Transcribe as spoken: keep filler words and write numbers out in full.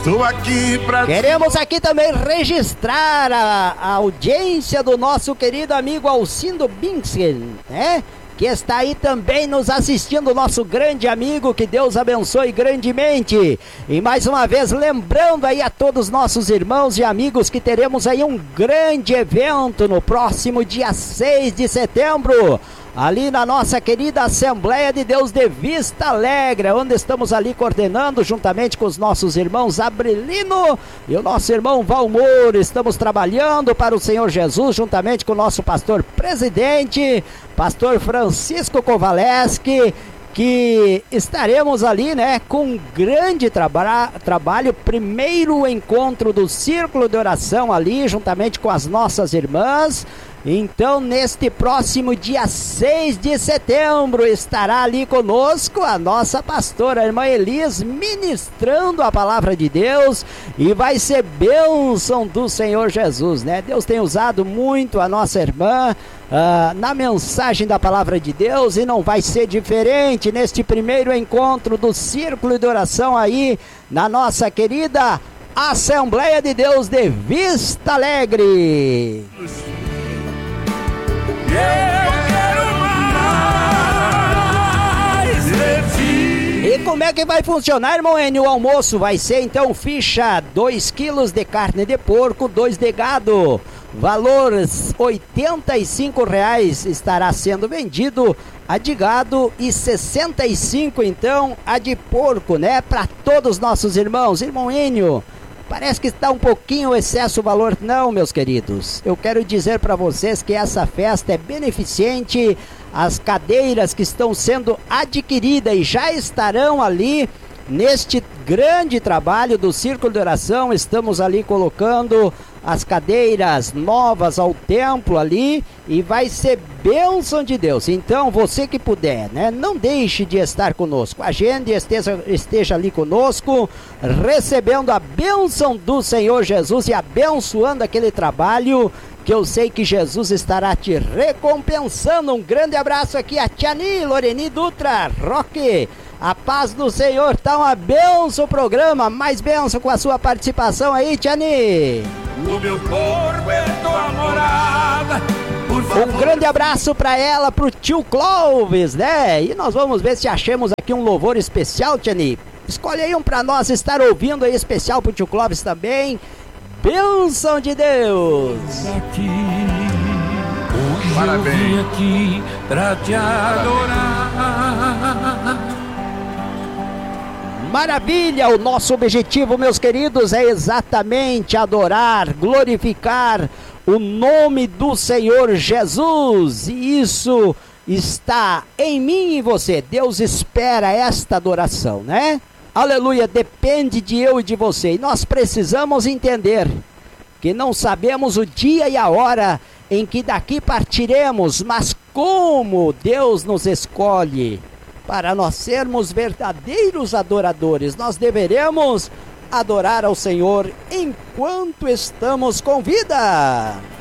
Estou aqui pra... Queremos aqui também registrar a, a audiência do nosso querido amigo Alcindo Binksken, né? Que está aí também nos assistindo, nosso grande amigo, que Deus abençoe grandemente. E mais uma vez, lembrando aí a todos os nossos irmãos e amigos que teremos aí um grande evento no próximo dia seis de setembro, ali na nossa querida Assembleia de Deus de Vista Alegre, onde estamos ali coordenando juntamente com os nossos irmãos Abrilino e o nosso irmão Valmor. Estamos trabalhando para o Senhor Jesus juntamente com o nosso pastor presidente, pastor Francisco Kowaleski, que estaremos ali, né, com um grande traba- trabalho, primeiro encontro do Círculo de Oração ali, juntamente com as nossas irmãs. Então, neste próximo dia seis de setembro, estará ali conosco a nossa pastora, a irmã Elis, ministrando a palavra de Deus, e vai ser bênção do Senhor Jesus, né? Deus tem usado muito a nossa irmã uh, na mensagem da palavra de Deus, e não vai ser diferente neste primeiro encontro do Círculo de Oração aí, na nossa querida Assembleia de Deus de Vista Alegre. Eu quero mais de ti. E como é que vai funcionar, irmão Enio? O almoço vai ser então ficha dois quilos de carne de porco, dois de gado, valor oitenta e cinco reais estará sendo vendido a de gado e sessenta e cinco então a de porco, né? Para todos os nossos irmãos. Irmão Enio, parece que está um pouquinho excesso o valor. Não, meus queridos, eu quero dizer para vocês que essa festa é beneficente. As cadeiras que estão sendo adquiridas e já estarão ali neste grande trabalho do Círculo de Oração. Estamos ali colocando as cadeiras novas ao templo ali, e vai ser bênção de Deus. Então, você que puder, né, não deixe de estar conosco, agende e esteja, esteja ali conosco, recebendo a bênção do Senhor Jesus e abençoando aquele trabalho, que eu sei que Jesus estará te recompensando. Um grande abraço aqui a Tiani, Loreni Dutra, Roque. A paz do Senhor, tá uma benção o programa, mais benção com a sua participação aí, Tiani. O meu corpo é tua morada. Por favor. Um grande abraço pra ela, pro tio Clóvis, né? E nós vamos ver se achamos aqui um louvor especial, Tiani. Escolhe aí um pra nós estar ouvindo aí, especial pro tio Clóvis também. Bênção de Deus. Aqui, hoje Parabéns. Eu vim aqui pra te adorar. Maravilha! O nosso objetivo, meus queridos, é exatamente adorar, glorificar o nome do Senhor Jesus. E isso está em mim e em você. Deus espera esta adoração, né? Aleluia, depende de eu e de você. E nós precisamos entender que não sabemos o dia e a hora em que daqui partiremos, mas como Deus nos escolhe para nós sermos verdadeiros adoradores. Nós deveremos adorar ao Senhor enquanto estamos com vida.